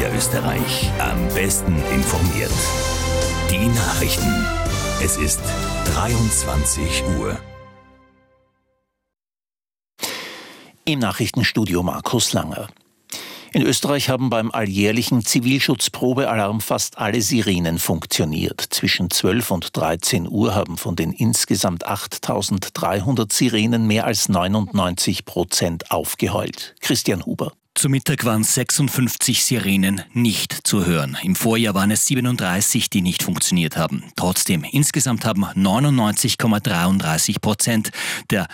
Niederösterreich. Am besten informiert. Die Nachrichten. Es ist 23 Uhr. Im Nachrichtenstudio Markus Langer. In Österreich haben beim alljährlichen Zivilschutzprobealarm fast alle Sirenen funktioniert. Zwischen 12 und 13 Uhr haben von den insgesamt 8.300 Sirenen mehr als 99% aufgeheult. Christian Huber. Zu Mittag waren 56 Sirenen nicht zu hören. Im Vorjahr waren es 37, die nicht funktioniert haben. Trotzdem, insgesamt haben 99,33% der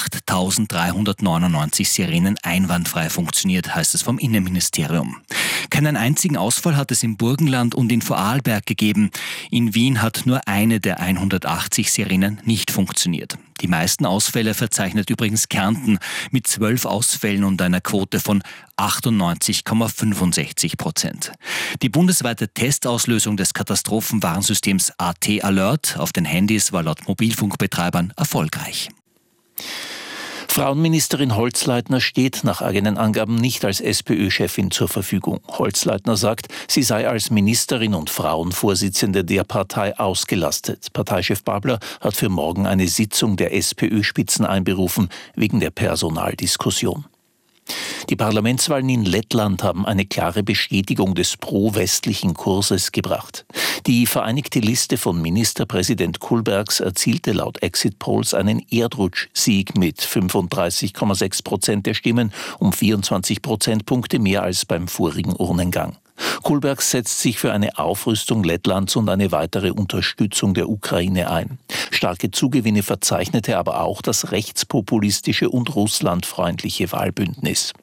8.399 Sirenen einwandfrei funktioniert, heißt es vom Innenministerium. Keinen einzigen Ausfall hat es im Burgenland und in Vorarlberg gegeben. In Wien hat nur eine der 180 Sirenen nicht funktioniert. Die meisten Ausfälle verzeichnet übrigens Kärnten mit 12 Ausfällen und einer Quote von 98,65%. Die bundesweite Testauslösung des Katastrophenwarnsystems AT Alert auf den Handys war laut Mobilfunkbetreibern erfolgreich. Frauenministerin Holzleitner steht nach eigenen Angaben nicht als SPÖ-Chefin zur Verfügung. Holzleitner sagt, sie sei als Ministerin und Frauenvorsitzende der Partei ausgelastet. Parteichef Babler hat für morgen eine Sitzung der SPÖ-Spitzen einberufen, wegen der Personaldiskussion. Die Parlamentswahlen in Lettland haben eine klare Bestätigung des pro-westlichen Kurses gebracht. Die vereinigte Liste von Ministerpräsident Kulbergs erzielte laut Exit-Polls einen Erdrutschsieg mit 35,6% der Stimmen, um 24 Prozentpunkte mehr als beim vorigen Urnengang. Kulberg setzt sich für eine Aufrüstung Lettlands und eine weitere Unterstützung der Ukraine ein. Starke Zugewinne verzeichnete aber auch das rechtspopulistische und russlandfreundliche Wahlbündnis.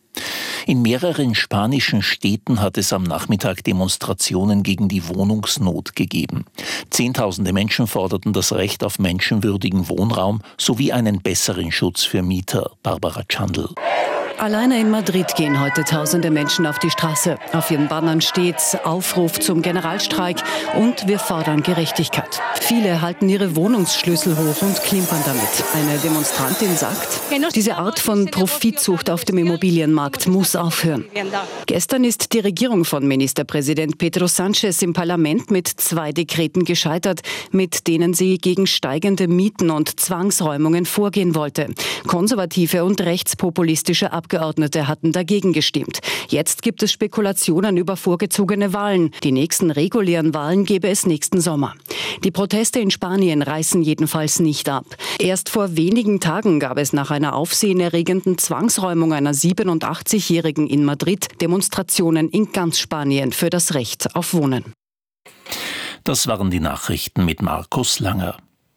In mehreren spanischen Städten hat es am Nachmittag Demonstrationen gegen die Wohnungsnot gegeben. Zehntausende Menschen forderten das Recht auf menschenwürdigen Wohnraum sowie einen besseren Schutz für Mieter. Barbara Chandl. Alleine in Madrid gehen heute tausende Menschen auf die Straße. Auf ihren Bannern steht Aufruf zum Generalstreik und wir fordern Gerechtigkeit. Viele halten ihre Wohnungsschlüssel hoch und klimpern damit. Eine Demonstrantin sagt, diese Art von Profitsucht auf dem Immobilienmarkt muss aufhören. Gestern ist die Regierung von Ministerpräsident Pedro Sánchez im Parlament mit 2 Dekreten gescheitert, mit denen sie gegen steigende Mieten und Zwangsräumungen vorgehen wollte. Konservative und rechtspopulistische Abgeordnete hatten dagegen gestimmt. Jetzt gibt es Spekulationen über vorgezogene Wahlen. Die nächsten regulären Wahlen gäbe es nächsten Sommer. Die Proteste in Spanien reißen jedenfalls nicht ab. Erst vor wenigen Tagen gab es nach einer aufsehenerregenden Zwangsräumung einer 87-Jährigen in Madrid Demonstrationen in ganz Spanien für das Recht auf Wohnen. Das waren die Nachrichten mit Markus Langer.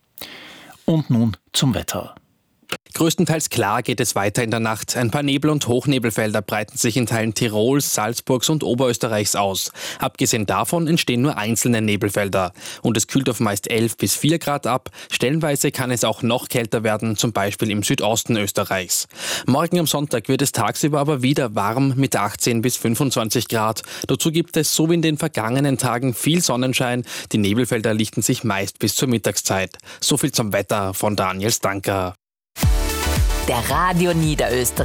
Und nun zum Wetter. Größtenteils klar geht es weiter in der Nacht. Ein paar Nebel- und Hochnebelfelder breiten sich in Teilen Tirols, Salzburgs und Oberösterreichs aus. Abgesehen davon entstehen nur einzelne Nebelfelder. Und es kühlt auf meist 11 bis 4 Grad ab. Stellenweise kann es auch noch kälter werden, zum Beispiel im Südosten Österreichs. Morgen am Sonntag wird es tagsüber aber wieder warm mit 18 bis 25 Grad. Dazu gibt es so wie in den vergangenen Tagen viel Sonnenschein. Die Nebelfelder lichten sich meist bis zur Mittagszeit. So viel zum Wetter von Daniel Stanker. Der Radio Niederösterreich.